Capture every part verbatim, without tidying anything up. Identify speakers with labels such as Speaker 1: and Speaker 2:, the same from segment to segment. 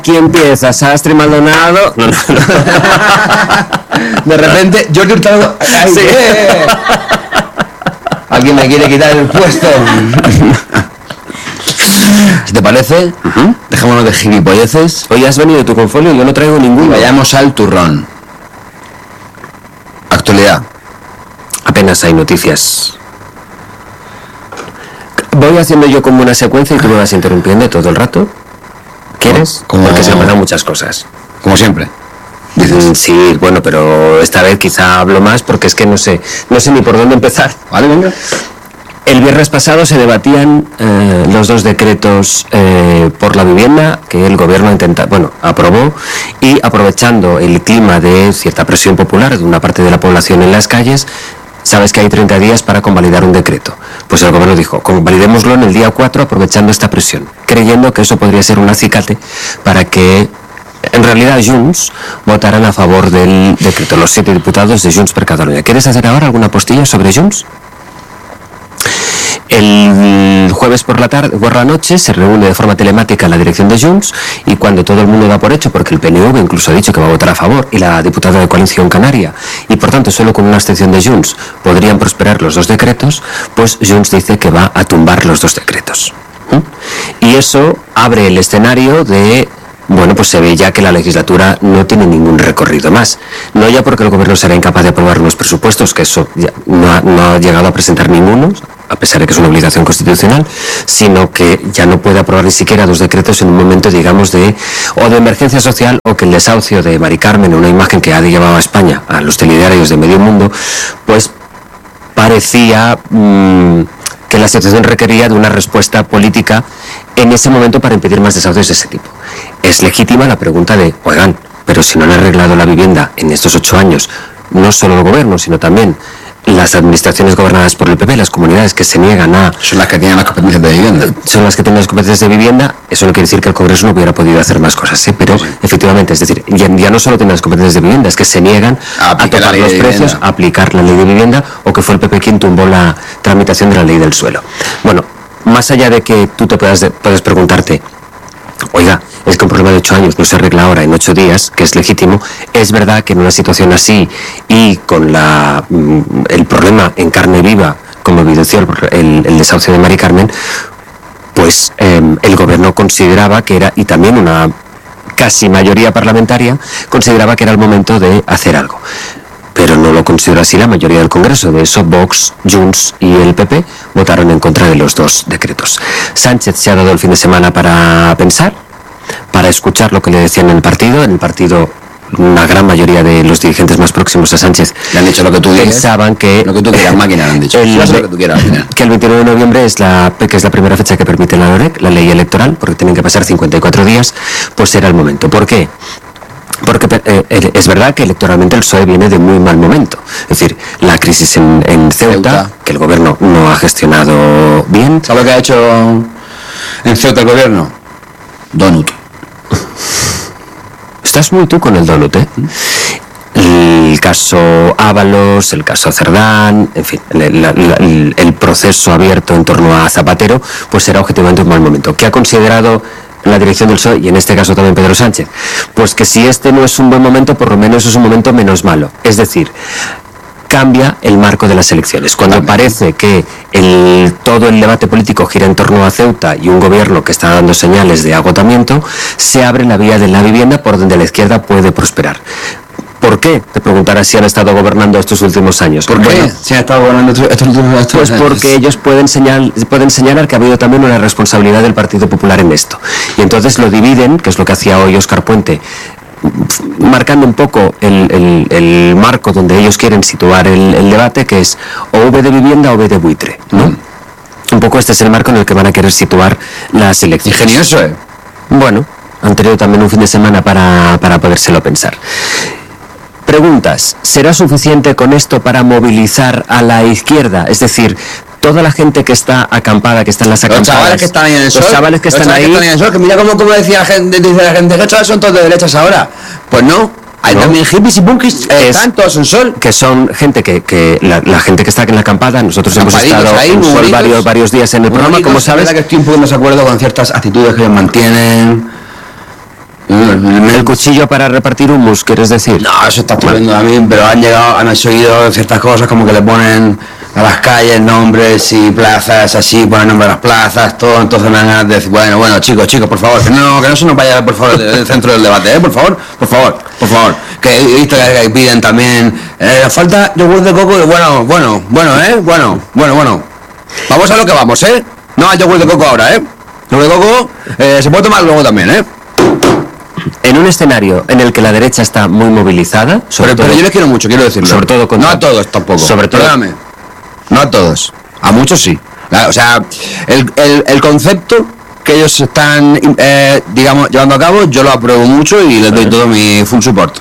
Speaker 1: Aquí empieza Sastre Maldonado. No, no, no.
Speaker 2: De repente, Jordi Hurtado. ¡Ay, sí! eh! Alguien me quiere quitar el puesto. Si te parece, uh-huh. Dejémonos de gilipolleces.
Speaker 1: Hoy has venido tú con folio y yo no traigo ninguno.
Speaker 2: Y vayamos al turrón. Actualidad.
Speaker 1: Apenas hay noticias. Voy haciendo yo como una secuencia y tú me vas interrumpiendo todo el rato. ¿Quieres?
Speaker 2: Como...
Speaker 1: Porque se me dan muchas cosas.
Speaker 2: Como siempre.
Speaker 1: ¿Dices? Sí, bueno, pero esta vez quizá hablo más porque es que no sé, no sé ni por dónde empezar.
Speaker 2: Vale, venga.
Speaker 1: El viernes pasado se debatían eh, los dos decretos eh, por la vivienda que el gobierno intenta, bueno, aprobó, y aprovechando el clima de cierta presión popular de una parte de la población en las calles, sabes que hay treinta días para convalidar un decreto. Pues el gobierno dijo, convalidémoslo en el día cuatro aprovechando esta presión, creyendo que eso podría ser un acicate para que en realidad Junts votaran a favor del decreto, los siete diputados de Junts per Catalunya. ¿Quieres hacer ahora alguna postilla sobre Junts? El jueves por la tarde, por la noche, se reúne de forma telemática la dirección de Junts y cuando todo el mundo da por hecho, porque el P N V incluso ha dicho que va a votar a favor y la diputada de Coalición Canaria, y por tanto solo con una abstención de Junts podrían prosperar los dos decretos, pues Junts dice que va a tumbar los dos decretos. ¿Mm? Y eso abre el escenario de... Bueno, pues se ve ya que la legislatura no tiene ningún recorrido más. No ya porque el gobierno será incapaz de aprobar los presupuestos, que eso ya no, ha, no ha llegado a presentar ninguno, a pesar de que es una obligación constitucional, sino que ya no puede aprobar ni siquiera dos decretos en un momento, digamos, de o de emergencia social o que el desahucio de Mari Carmen, una imagen que ha llevado a España a los telediarios de medio mundo, pues parecía... Mmm, que la situación requería de una respuesta política en ese momento para impedir más desahucios de ese tipo. Es legítima la pregunta de, oigan, pero si no han arreglado la vivienda en estos ocho años, no solo el gobierno, sino también las administraciones gobernadas por el P P, las comunidades que se niegan a...
Speaker 2: Son las que tienen las competencias de vivienda.
Speaker 1: Son las que tienen las competencias de vivienda. Eso no quiere decir que el Congreso no hubiera podido hacer más cosas, ¿eh? Pero sí. Efectivamente, es decir, ya, ya no solo tienen las competencias de vivienda, es que se niegan a, a tocar los precios, a aplicar la ley de vivienda, o que fue el P P quien tumbó la tramitación de la ley del suelo. Bueno, más allá de que tú te puedas, puedes preguntarte, oiga, es que un problema de ocho años no se arregla ahora en ocho días, que es legítimo. Es verdad que en una situación así y con la el problema en carne viva, como evidenció el, el, el desahucio de Mari Carmen, pues eh, el gobierno consideraba que era, y también una casi mayoría parlamentaria, consideraba que era el momento de hacer algo. Pero no lo considera así la mayoría del Congreso. De eso, Vox, Junts y el P P votaron en contra de los dos decretos. Sánchez se ha dado el fin de semana para pensar, para escuchar lo que le decían en el partido. En el partido, una gran mayoría de los dirigentes más próximos a Sánchez
Speaker 2: le han dicho lo que tú dices,
Speaker 1: pensaban que
Speaker 2: lo que tú quieras, máquina, le han dicho
Speaker 1: el,
Speaker 2: lo que tú quieras,
Speaker 1: que el veintinueve de noviembre es la que es la primera fecha que permite la LOREC, la ley electoral, porque tienen que pasar cincuenta y cuatro días, pues era el momento. ¿Por qué? Porque eh, es verdad que electoralmente el P S O E viene de muy mal momento. Es decir, la crisis en, en Ceuta, Ceuta, que el gobierno no ha gestionado bien.
Speaker 2: ¿Sabes lo que ha hecho en Ceuta el gobierno? Donut.
Speaker 1: Estás muy tú con el donut, ¿eh? El caso Ábalos, el caso Cerdán, en fin, el, el, el proceso abierto en torno a Zapatero, pues será objetivamente un mal momento. ¿Qué ha considerado la dirección del P S O E y en este caso también Pedro Sánchez? Pues que si este no es un buen momento, por lo menos es un momento menos malo. Es decir, cambia el marco de las elecciones. Cuando También. parece que el, todo el debate político gira en torno a Ceuta y un gobierno que está dando señales de agotamiento, se abre la vía de la vivienda por donde la izquierda puede prosperar. ¿Por qué? Te preguntarás si han estado gobernando estos últimos años.
Speaker 2: ¿Por
Speaker 1: bueno,
Speaker 2: qué? ¿Si han estado gobernando estos últimos años?
Speaker 1: Pues porque ellos pueden, señal, pueden señalar que ha habido también una responsabilidad del Partido Popular en esto. Y entonces lo dividen, que es lo que hacía hoy Óscar Puente, marcando un poco el, el, el marco donde ellos quieren situar el, el debate, que es o V de vivienda o V de buitre, ¿no? Mm. Un poco este es el marco en el que van a querer situar las elecciones.
Speaker 2: Ingenioso, ¿eh?
Speaker 1: Bueno, han tenido también un fin de semana para, para podérselo pensar. Preguntas, ¿será suficiente con esto para movilizar a la izquierda? Es decir, toda la gente que está acampada, que está en las acampadas,
Speaker 2: los chavales que están ahí en el sol,
Speaker 1: los chavales que
Speaker 2: los
Speaker 1: están
Speaker 2: chavales
Speaker 1: ahí,
Speaker 2: que están en el sol, que mira cómo, como decía la gente, dice la gente, los chavales son todos de derechas ahora. Pues no, hay no. también hippies y punkis, eh, están todos en sol.
Speaker 1: Que son gente que, que la, la gente que está en la acampada, nosotros hemos estado ahí, en sol varios, varios días en el programa, como sabes.
Speaker 2: La verdad que estoy un poco en desacuerdo con ciertas actitudes que mantienen.
Speaker 1: el cuchillo para repartir hummus, ¿quieres decir?
Speaker 2: No, eso está estupendo también, pero han llegado, han oído ciertas cosas como que le ponen a las calles nombres y plazas así, ponen nombre a las plazas, todo, entonces me dan ganas de decir, bueno, bueno, chicos, chicos, por favor, que no, que no se nos vaya, por favor, del centro del debate, ¿eh? Por favor, por favor, por favor, que he visto que piden también, eh, falta yogur de coco, bueno, bueno, bueno, ¿eh? Bueno, bueno, bueno, vamos a lo que vamos, ¿eh? No hay yogur de coco ahora, ¿eh? Yogur de coco eh, se puede tomar luego también, ¿eh?
Speaker 1: En un escenario en el que la derecha está muy movilizada, sobre
Speaker 2: pero,
Speaker 1: todo,
Speaker 2: pero yo les quiero mucho, quiero decirlo.
Speaker 1: Sobre todo contra,
Speaker 2: no a todos tampoco.
Speaker 1: Sobre todo.
Speaker 2: Perdóname. No a todos. A muchos sí. O sea, el, el, el concepto que ellos están, eh, digamos, llevando a cabo, yo lo apruebo mucho y les doy todo mi full support.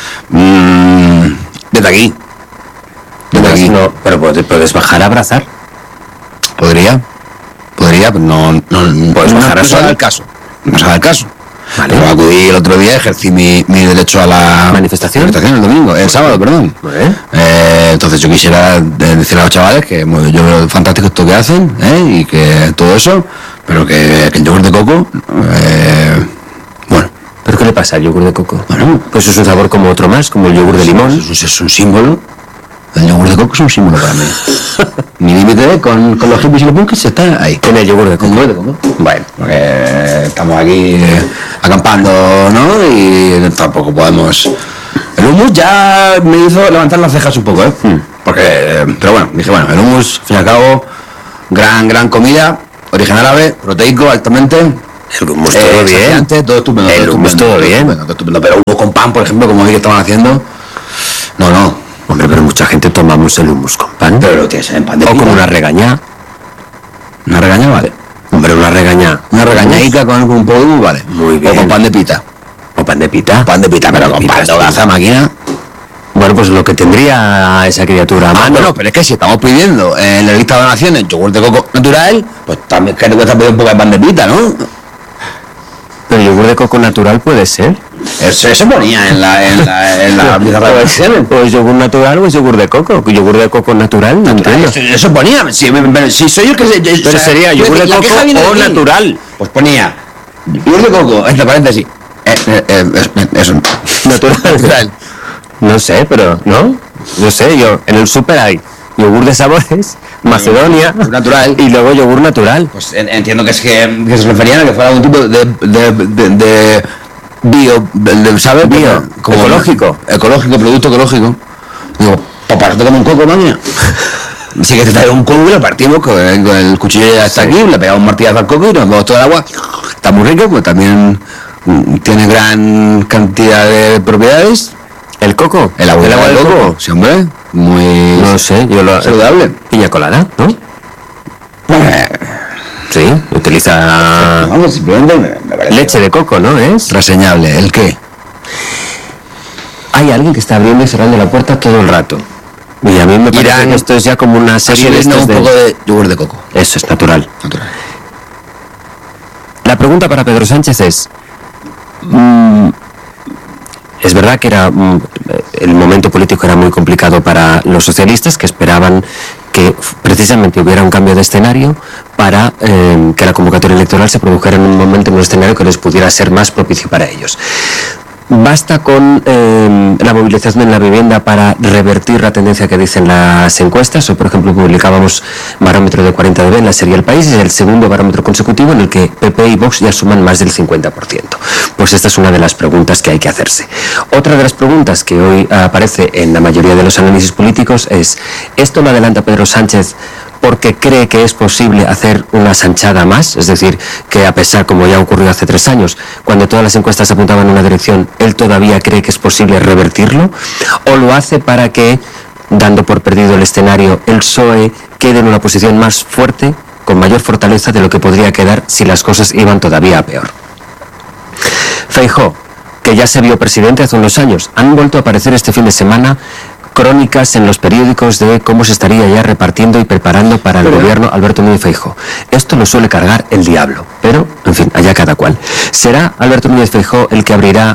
Speaker 2: Mm, desde aquí. Desde aquí.
Speaker 1: No, pero puedes, puedes bajar a abrazar.
Speaker 2: Podría. Podría, pero no, no
Speaker 1: puedes
Speaker 2: no,
Speaker 1: bajar
Speaker 2: no,
Speaker 1: a
Speaker 2: no se da el caso. No se da el caso. Vale. Pero acudí el otro día, ejercí mi, mi derecho a la
Speaker 1: manifestación.
Speaker 2: manifestación el domingo, el sábado, perdón.
Speaker 1: ¿Eh?
Speaker 2: Eh, entonces yo quisiera decir a los chavales que bueno, yo veo fantástico esto que hacen, ¿eh? Y que todo eso, pero que, que el yogur de coco, eh, bueno.
Speaker 1: ¿Pero qué le pasa al yogur de coco?
Speaker 2: Bueno,
Speaker 1: pues es un sabor como otro más, como el yogur de limón.
Speaker 2: Es, es un símbolo. El yogur de coco es un símbolo para mí. Mi límite con, con los hippies y los punkis está ahí.
Speaker 1: Con el yogur de coco.
Speaker 2: ¿El yogur de coco? Bueno, porque estamos aquí eh, acampando, ¿no? Y tampoco podemos... El hummus ya me hizo levantar las cejas un poco, ¿eh? Hmm. Porque, eh, pero bueno, dije, bueno, el hummus, al fin y al cabo, gran, gran comida, origen árabe, proteico, altamente.
Speaker 1: El hummus eh, todo bien.
Speaker 2: Todo estupendo.
Speaker 1: El
Speaker 2: todo
Speaker 1: hummus
Speaker 2: estupendo,
Speaker 1: todo bien.
Speaker 2: Estupendo, todo estupendo. Pero hummus con pan, por ejemplo, como vi que estaban haciendo, no, no.
Speaker 1: Hombre, pero mucha gente tomamos el hummus con pan.
Speaker 2: Pero lo tienes en pan de
Speaker 1: O
Speaker 2: pita.
Speaker 1: con una regañá.
Speaker 2: Una regaña, vale.
Speaker 1: Hombre, una regañá.
Speaker 2: Una regañadica con, con un poco de hummus, vale.
Speaker 1: Muy bien.
Speaker 2: O con pan de pita.
Speaker 1: O pan de pita.
Speaker 2: Pan de pita, pero con pan de hogaza, máquina.
Speaker 1: Bueno, pues lo que tendría esa criatura a mano.
Speaker 2: Ah, bueno, pero es que si estamos pidiendo en la lista de donaciones yogur de coco natural, pues también que te cuesta pedir un poco de pan de pita, ¿no?
Speaker 1: Pero el yogur de coco natural puede ser.
Speaker 2: Eso, eso ponía en la en la en la pizarra de donaciones.
Speaker 1: Pues yogur natural o es yogur de coco. Yogur de coco natural, no entiendo.
Speaker 2: Eso, eso ponía, si, si soy yo que sé.
Speaker 1: Pero o sea, sería yogur de coco o natural.
Speaker 2: Pues ponía yogur de coco, entre paréntesis. Eh, eh, eh, eso.
Speaker 1: Natural.
Speaker 2: Natural.
Speaker 1: No sé, pero, ¿no? No sé, yo, en el súper hay yogur de sabores, Macedonia,
Speaker 2: natural,
Speaker 1: y luego yogur natural.
Speaker 2: Pues entiendo que es que, que se referían a que fuera algún tipo de, de, de, de bio, de, ¿sabes?
Speaker 1: Bio,
Speaker 2: como
Speaker 1: ecológico.
Speaker 2: Ecológico, producto ecológico. Digo, pues pararte como un coco, maña. Sí que te trae un coco y lo partimos con el, con el cuchillo ya está sí. Aquí, le pegamos un martillazo al coco y nos vamos todo el agua. Está muy rico, pues también tiene gran cantidad de propiedades.
Speaker 1: ¿El coco?
Speaker 2: El agua,
Speaker 1: ¿El agua del coco? coco?
Speaker 2: Sí, hombre. Muy...
Speaker 1: No sé, yo lo...
Speaker 2: Saludable.
Speaker 1: Piña colada, ¿no?
Speaker 2: Eh,
Speaker 1: sí, utiliza...
Speaker 2: No, simplemente me, me parece...
Speaker 1: Leche de coco, ¿no es?
Speaker 2: Reseñable. ¿El qué?
Speaker 1: Hay alguien que está abriendo y cerrando la puerta todo el rato. Y a mí me parece Irán, que esto es ya como una serie de estos
Speaker 2: un
Speaker 1: de...
Speaker 2: poco de yogur de coco.
Speaker 1: Eso es natural.
Speaker 2: Natural.
Speaker 1: La pregunta para Pedro Sánchez es... Mmm, es verdad que era mmm, el momento político era muy complicado para los socialistas, que esperaban que precisamente hubiera un cambio de escenario para eh, que la convocatoria electoral se produjera en un momento, en un escenario que les pudiera ser más propicio para ellos. ¿Basta con eh, la movilización en la vivienda para revertir la tendencia que dicen las encuestas? Hoy, por ejemplo, publicábamos barómetro de cuarenta de B en la serie El País, es el segundo barómetro consecutivo en el que P P y Vox ya suman más del cincuenta por ciento. Pues esta es una de las preguntas que hay que hacerse. Otra de las preguntas que hoy aparece en la mayoría de los análisis políticos es: ¿esto lo adelanta Pedro Sánchez porque cree que es posible hacer una sanchada más? Es decir, que a pesar, como ya ocurrió hace tres años, cuando todas las encuestas apuntaban en una dirección, él todavía cree que es posible revertirlo, o lo hace para que, dando por perdido el escenario, el P S O E quede en una posición más fuerte, con mayor fortaleza de lo que podría quedar si las cosas iban todavía a peor. Feijóo, que ya se vio presidente hace unos años, han vuelto a aparecer este fin de semana crónicas en los periódicos de cómo se estaría ya repartiendo y preparando para el pero, gobierno Alberto Núñez Feijóo. Esto lo suele cargar el diablo, pero, en fin, allá cada cual. ¿Será Alberto Núñez Feijóo el que abrirá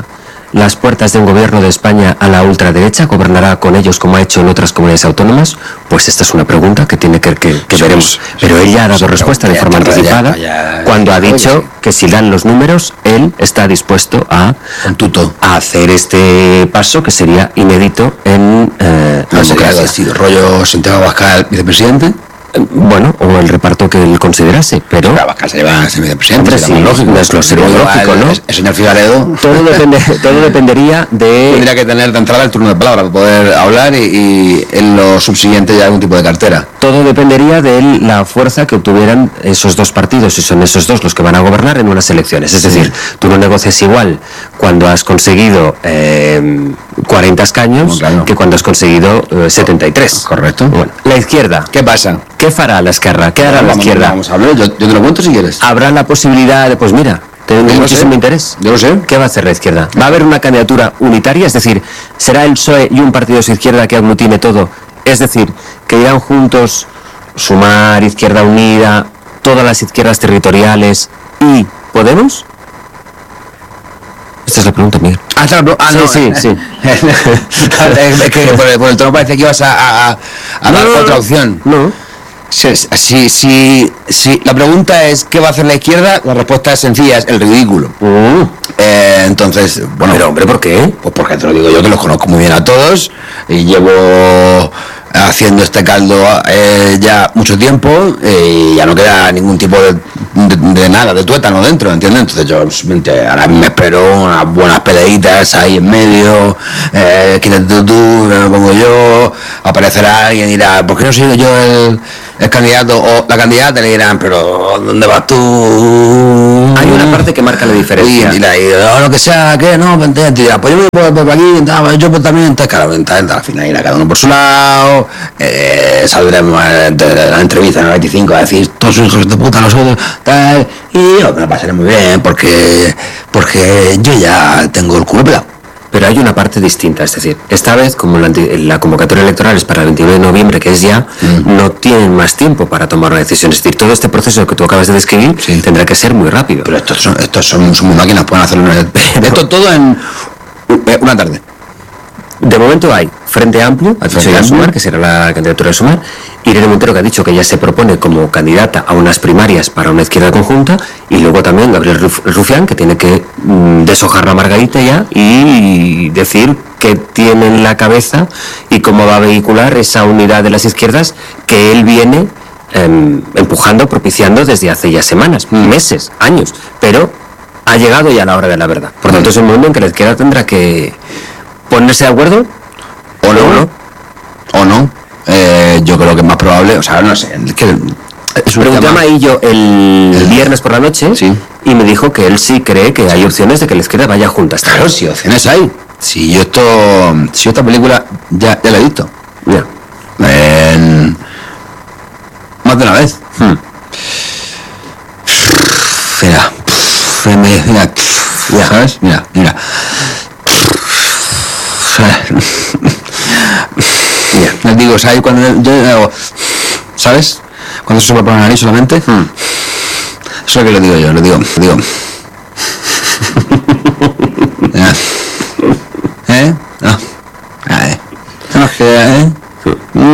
Speaker 1: las puertas de un gobierno de España a la ultraderecha? ¿Gobernará con ellos como ha hecho en otras comunidades autónomas? Pues esta es una pregunta que tiene que, que, que veremos. Pero él ya ha dado respuesta de forma anticipada cuando ha dicho que si dan los números, él está dispuesto a, a hacer este paso que sería inédito en eh, la democracia.
Speaker 2: Decir, rollo Santiago Abascal, vicepresidente.
Speaker 1: Bueno, o el reparto que él considerase, pero...
Speaker 2: Abascal se lleva a ser vicepresidente,
Speaker 1: sí, lógico, es lo sería lógico, ¿no?
Speaker 2: El, el señor Figaredo...
Speaker 1: Todo, depende, todo dependería de...
Speaker 2: Tendría que tener de entrada el turno de palabra para poder hablar y, y en lo subsiguiente ya algún tipo de cartera.
Speaker 1: Todo dependería de la fuerza que obtuvieran esos dos partidos, y son esos dos los que van a gobernar en unas elecciones. Es decir, tú no negocias igual cuando has conseguido eh, cuarenta escaños, claro, que cuando has conseguido eh, setenta y tres.
Speaker 2: Correcto.
Speaker 1: Bueno, la izquierda.
Speaker 2: ¿Qué pasa?
Speaker 1: ¿Qué fará la Esquerra? ¿Qué hará la izquierda?
Speaker 2: Vamos a hablar, yo, yo te lo cuento si quieres.
Speaker 1: Habrá la posibilidad de, pues mira, tengo muchísimo interés.
Speaker 2: Yo lo sé.
Speaker 1: ¿Qué va a hacer la izquierda? ¿Va a haber una candidatura unitaria? Es decir, ¿será el P S O E y un partido de su izquierda que aglutine todo? Es decir, que irán juntos Sumar, Izquierda Unida, todas las izquierdas territoriales y Podemos. Esta es la pregunta, Miguel.
Speaker 2: Ah, claro, ah, no,
Speaker 1: sí, sí, sí.
Speaker 2: Es que por el, por el tono parece que ibas a, a, a
Speaker 1: no,
Speaker 2: dar
Speaker 1: no,
Speaker 2: otra opción.
Speaker 1: No.
Speaker 2: Si, si, si, si la pregunta es ¿qué va a hacer la izquierda? La respuesta es sencilla, es el ridículo.
Speaker 1: Uh.
Speaker 2: Eh, entonces, bueno.
Speaker 1: Pero hombre, ¿por qué?
Speaker 2: Pues porque te lo digo yo, que los conozco muy bien a todos y llevo haciendo este caldo eh, ya mucho tiempo eh, y ya no queda ningún tipo de, de, de nada, de tuétano dentro, ¿entiendes? Entonces yo simplemente ahora me espero unas buenas peleitas ahí en medio, eh, quítate tú, me pongo yo, aparecerá alguien y dirá, ¿por qué no soy yo el, el candidato o la candidata? Le dirán, pero ¿dónde vas tú?
Speaker 1: Hay una parte que marca la diferencia.
Speaker 2: Y, y la y, oh, lo que sea, ¿qué? No, vente, y dirá, pues yo me voy por, por aquí, tal, yo pues también, entonces claro, entonces, al final irá cada uno por su lado, eh, saldremos de la entrevista en el veinticinco a decir, todos sus hijos de puta nosotros, tal, y yo me lo pasaré muy bien, porque, porque yo ya tengo el culo pelado.
Speaker 1: Pero hay una parte distinta, es decir, esta vez, como la, la convocatoria electoral es para el veintinueve de noviembre, que es ya, mm. no tienen más tiempo para tomar una decisión. Es decir, todo este proceso que tú acabas de describir sí. tendrá que ser muy rápido.
Speaker 2: Pero estos son, estos son, son muy máquinas, pueden hacerlo en el, esto todo en una tarde.
Speaker 1: De momento hay Frente Amplio, ha dicho ya Sumar, que será la candidatura de Sumar, Irene Montero, que ha dicho que ya se propone como candidata a unas primarias para una izquierda conjunta, y luego también Gabriel Rufián, que tiene que mm, deshojar la margarita ya y decir qué tiene en la cabeza y cómo va a vehicular esa unidad de las izquierdas que él viene eh, empujando, propiciando desde hace ya semanas, mm. meses, años, pero ha llegado ya la hora de la verdad. Por tanto, mm. es un momento en que la izquierda tendrá que ponerse de acuerdo o no, no.
Speaker 2: o no. Eh, yo creo que es más probable, o sea, no sé, es que
Speaker 1: es un Pregunté tema... a Maillo el, el viernes por la noche sí. y me dijo que él sí cree que hay opciones de que la izquierda vaya junta.
Speaker 2: Claro, sí, opciones hay. Si yo esto, si yo esta película ya, ya la he visto.
Speaker 1: Ya.
Speaker 2: En... más de una vez. Hmm. Mira, mira, mira, mira, ¿sabes? Mira, mira. Yeah. Les digo, ¿sabes? Cuando yo hago, ¿sabes? Cuando se sopla por la nariz solamente, hmm. eso es lo que le digo yo, le digo, le digo. ¿Eh? ¿Eh? No. ¿Eh? No, es que, ¿eh? Mm.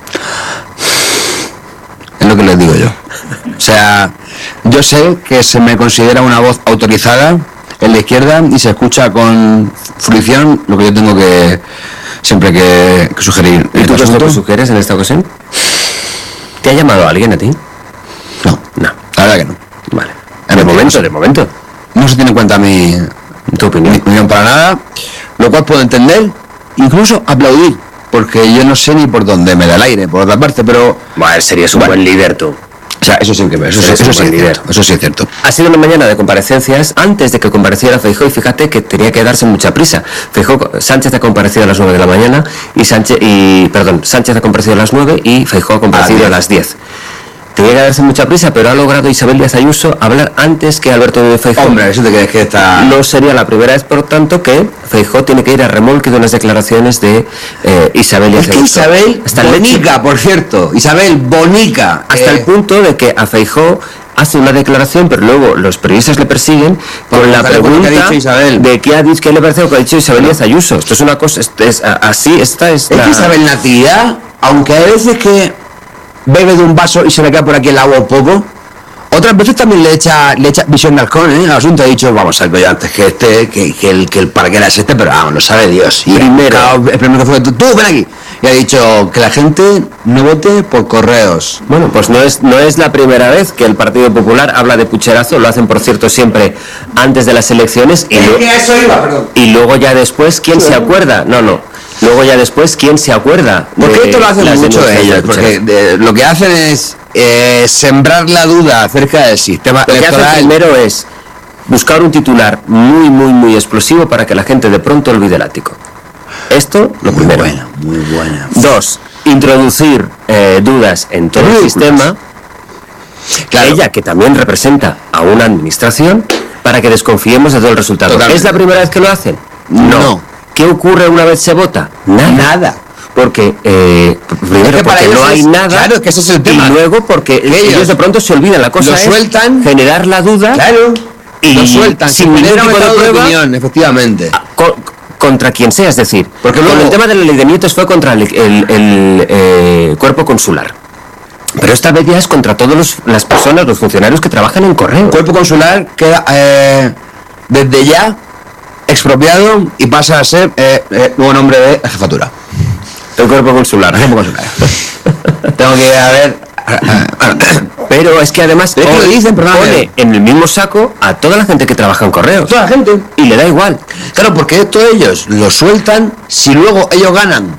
Speaker 2: Es lo que les digo yo. O sea, yo sé que se me considera una voz autorizada en la izquierda y se escucha con fruición lo que yo tengo que siempre que, que sugerir.
Speaker 1: ¿Y tú qué es lo que sugieres en esta ocasión? ¿Te ha llamado alguien a ti?
Speaker 2: No,
Speaker 1: no,
Speaker 2: la verdad que no.
Speaker 1: Vale. De momento, de momento.
Speaker 2: No se tiene en cuenta mi,
Speaker 1: tu opinión.
Speaker 2: mi opinión para nada, lo cual puedo entender, incluso aplaudir, porque yo no sé ni por dónde me da el aire, por otra parte, pero...
Speaker 1: Bueno, serías un bueno, buen líder tú.
Speaker 2: O sea, eso sí que eso, eso, eso, sí es cierto, eso sí es cierto.
Speaker 1: Ha sido una mañana de comparecencias antes de que compareciera Feijóo y fíjate que tenía que darse mucha prisa. Feijóo, Sánchez ha comparecido a las nueve de la mañana y Sánchez y perdón, Sánchez ha comparecido a las nueve y Feijóo ha comparecido a, a las diez. Tenía que darse mucha prisa, pero ha logrado Isabel Díaz Ayuso hablar antes que Alberto Núñez Feijóo.
Speaker 2: Hombre, eso te crees que está...
Speaker 1: No sería la primera vez, por tanto, que Feijóo tiene que ir a remolque de unas declaraciones de eh, Isabel Díaz Ayuso.
Speaker 2: Es que Isabel, hasta bonica, por cierto, Isabel, bonica.
Speaker 1: Hasta eh... el punto de que a Feijóo hace una declaración, pero luego los periodistas le persiguen con
Speaker 2: Por
Speaker 1: la
Speaker 2: Isabel,
Speaker 1: pregunta
Speaker 2: que ha dicho Isabel.
Speaker 1: de qué ha dicho, qué le parece lo que ha dicho Isabel Díaz Ayuso. Esto es una cosa, es, es- así, esta es,
Speaker 2: Es
Speaker 1: la-
Speaker 2: que Isabel Natividad, aunque hay veces que bebe de un vaso y se le cae por aquí el agua un poco, otras veces también le echa, le echa visión de halcón, ¿eh? Al asunto ha dicho, vamos, algo ya antes que este, que, que el que el para qué era este, pero vamos, lo sabe Dios. Y
Speaker 1: Primero.
Speaker 2: claro, el primero que fue tú, tú, ven aquí. Y ha dicho que la gente no vote por correos.
Speaker 1: Bueno, pues no es, no es la primera vez que el Partido Popular habla de pucherazo, lo hacen por cierto siempre antes de las elecciones y, lo-
Speaker 2: eso iba, perdón.
Speaker 1: y luego ya después, ¿quién se acuerda? No, no. Luego ya después, ¿quién se acuerda?
Speaker 2: Porque
Speaker 1: de
Speaker 2: esto lo hacen
Speaker 1: las
Speaker 2: mucho
Speaker 1: denuncias
Speaker 2: ellos,
Speaker 1: de
Speaker 2: porque
Speaker 1: pucherazo?
Speaker 2: de- lo que hacen es eh, sembrar la duda acerca del sistema
Speaker 1: Lo que
Speaker 2: electoral.
Speaker 1: hacen primero es buscar un titular muy, muy, muy explosivo para que la gente de pronto olvide el ático. Esto, lo
Speaker 2: Muy
Speaker 1: primero.
Speaker 2: buena, muy buena.
Speaker 1: Dos, introducir eh, dudas en todo el
Speaker 2: Ridículas.
Speaker 1: sistema.
Speaker 2: Claro.
Speaker 1: Ella, que también representa a una administración, para que desconfiemos de todo el resultado.
Speaker 2: Totalmente.
Speaker 1: ¿Es la primera vez que lo hacen?
Speaker 2: No.
Speaker 1: ¿Qué ocurre una vez se vota? Nada.
Speaker 2: Nada.
Speaker 1: Porque, eh, primero,
Speaker 2: Es que para
Speaker 1: porque
Speaker 2: ellos
Speaker 1: no hay
Speaker 2: es-
Speaker 1: nada.
Speaker 2: claro, es que ese es el tema.
Speaker 1: Y luego, porque
Speaker 2: Que
Speaker 1: ellos,
Speaker 2: ellos
Speaker 1: de pronto se olvidan. La cosa
Speaker 2: lo
Speaker 1: es
Speaker 2: sueltan.
Speaker 1: generar la duda.
Speaker 2: Claro.
Speaker 1: Y
Speaker 2: lo sueltan
Speaker 1: sin
Speaker 2: sin
Speaker 1: ningún
Speaker 2: tener
Speaker 1: tipo de
Speaker 2: de
Speaker 1: prueba.
Speaker 2: opinión, efectivamente.
Speaker 1: co- contra quien sea, es decir,
Speaker 2: Porque
Speaker 1: con
Speaker 2: luego-
Speaker 1: el tema de la ley de nietos fue contra el, el- el, eh, cuerpo consular. Pero esta vez ya es contra todas las personas, los funcionarios que trabajan en correo.
Speaker 2: El cuerpo consular queda eh, desde ya expropiado y pasa a ser eh, eh, nuevo nombre de jefatura.
Speaker 1: El cuerpo consular.
Speaker 2: El cuerpo consular. Tengo que ir a ver.
Speaker 1: Pero es que además
Speaker 2: Es que lo
Speaker 1: pone-
Speaker 2: dicen, perdóname.
Speaker 1: pone en el mismo saco a toda la gente que trabaja en correos.
Speaker 2: Toda la gente.
Speaker 1: Y le da igual.
Speaker 2: Claro, porque esto ellos lo sueltan, si luego ellos ganan,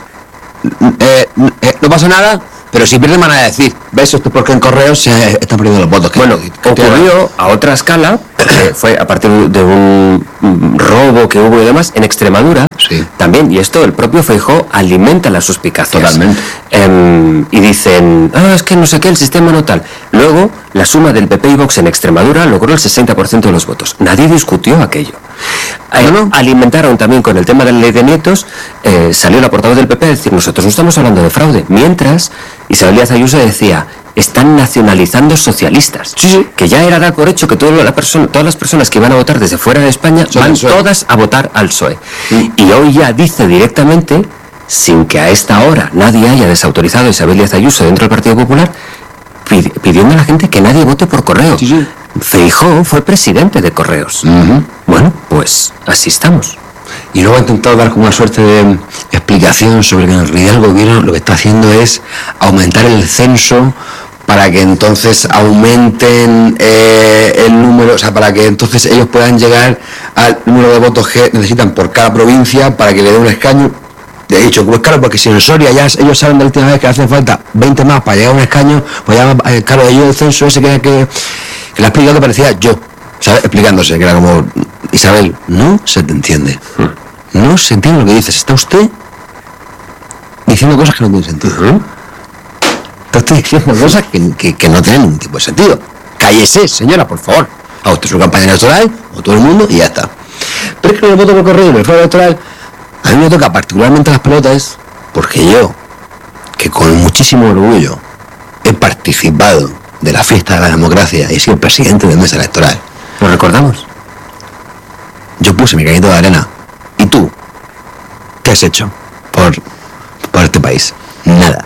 Speaker 2: eh, eh, no pasa nada, pero si pierden van a decir, ¿ves? Esto es porque en correos se están perdiendo los votos. que-
Speaker 1: Bueno,
Speaker 2: que- que-
Speaker 1: ocurrió a otra escala, porque fue a partir de un mm, robo que hubo y demás en Extremadura.
Speaker 2: Sí.
Speaker 1: También, y esto el propio Feijóo alimenta las suspicacias.
Speaker 2: Totalmente.
Speaker 1: Em, y dicen, ah, es que no sé qué, el sistema no tal. Luego, la suma del P P y Vox en Extremadura logró el sesenta por ciento de los votos. Nadie discutió aquello. Eh,
Speaker 2: No, no.
Speaker 1: Alimentaron también con el tema de la ley de nietos, eh, salió la portavoz del P P a decir, nosotros no estamos hablando de fraude. Mientras, Isabel Díaz Ayuso decía, están nacionalizando socialistas.
Speaker 2: Sí, sí.
Speaker 1: Que ya era dar por hecho que toda la persona, todas las personas que iban a votar desde fuera de España
Speaker 2: Son
Speaker 1: van
Speaker 2: del P S O E.
Speaker 1: todas a votar al P S O E. Y hoy ya dice directamente, sin que a esta hora nadie haya desautorizado a Isabel Díaz Ayuso dentro del Partido Popular, pidi- pidiendo a la gente que nadie vote por correo.
Speaker 2: Sí, sí.
Speaker 1: Feijóo fue presidente de Correos.
Speaker 2: Ujú.
Speaker 1: Bueno, pues así estamos.
Speaker 2: Y luego ha intentado dar como una suerte de explicación sobre que en realidad el gobierno lo que está haciendo es aumentar el censo para que entonces aumenten eh, el número, o sea, para que entonces ellos puedan llegar al número de votos que necesitan por cada provincia para que le dé un escaño. De hecho, pues claro, porque si en Soria ya ellos saben de la última vez que hacen falta veinte más para llegar a un escaño, pues ya, eh, claro, ellos el censo ese que, que, que le ha explicado que parecía yo, ¿sabes? Explicándose, que era como, Isabel, no se te entiende. No se entiende lo que dices. Está usted diciendo cosas que no tienen sentido. Está usted diciendo cosas que, que, que no tienen ningún tipo de sentido. Cállese, señora, por favor. A usted su campaña electoral, o todo el mundo, y ya está. Pero es que el voto por correo y el fraude electoral, a mí me toca particularmente las pelotas, porque yo, que con muchísimo orgullo he participado de la fiesta de la democracia y he sido presidente de mesa electoral,
Speaker 1: ¿Lo recordamos?
Speaker 2: yo puse mi granito de arena. ¿Y tú? ¿Qué has hecho por, por este país? Nada.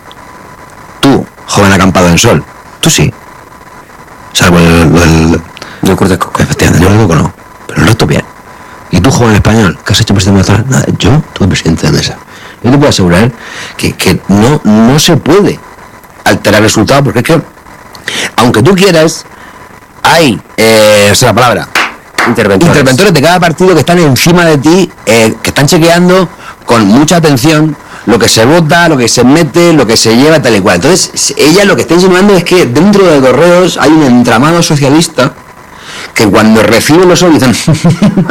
Speaker 2: Tú, joven acampado en sol, tú sí. Salvo el... el,
Speaker 1: Yo creo de coco.
Speaker 2: efectivamente, yo lo no, pero el resto bien. ¿Y tú, joven español, qué has hecho presidente de mesa? Nada, yo tuve presidente de mesa. Yo te puedo asegurar que, que no, no se puede alterar el resultado, porque es que, aunque tú quieras, hay, eh, no sé la palabra,
Speaker 1: Interventores.
Speaker 2: interventores de cada partido que están encima de ti, eh, que están chequeando con mucha atención lo que se vota, lo que se mete, lo que se lleva, tal y cual. Entonces, ella lo que está insinuando es que dentro de Correos hay un entramado socialista que cuando reciben los órdenes dicen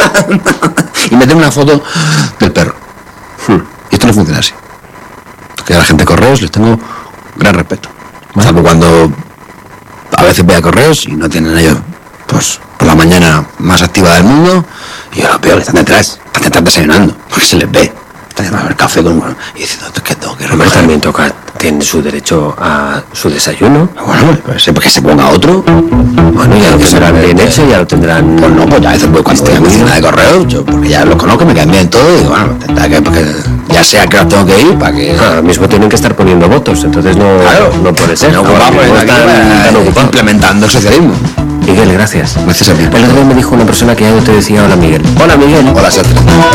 Speaker 2: y meten una foto del perro. Y esto no funciona así. Porque a la gente de Correos les tengo gran respeto. Salvo cuando a veces voy a Correos y no tienen ellos, pues, por la mañana más activa del mundo, y yo lo veo que están detrás, están detrás desayunando, porque se les ve. Están tomando el café con un... y diciendo, es que tengo que
Speaker 1: Hombre,
Speaker 2: recoger.
Speaker 1: también toca, tiene su derecho a su desayuno.
Speaker 2: Bueno, pues que se ponga otro.
Speaker 1: Bueno, ya lo tendrán bien hecho, ya lo tendrán...
Speaker 2: Pues no, pues ya a veces pues, cuando voy a mi oficina de correo, yo, porque ya los conozco, me caen bien todo, y digo, bueno, tendrá que, porque ya sea que los tengo que ir, para que...
Speaker 1: Ahora mismo tienen que estar poniendo votos, entonces no,
Speaker 2: claro,
Speaker 1: no puede ser.
Speaker 2: No ocupamos
Speaker 1: Ahora
Speaker 2: aquí,
Speaker 1: mismo están tan ocupados.
Speaker 2: implementando el socialismo.
Speaker 1: Miguel, gracias.
Speaker 2: Gracias a ti.
Speaker 1: El otro día me dijo una persona que ya no te decía hola, Miguel. Hola, Miguel.
Speaker 2: Hola, Sastre.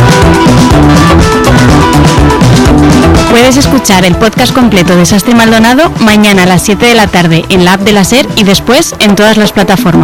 Speaker 3: Puedes escuchar el podcast completo de Sastre y Maldonado mañana a las siete de la tarde en la app de la SER y después en todas las plataformas.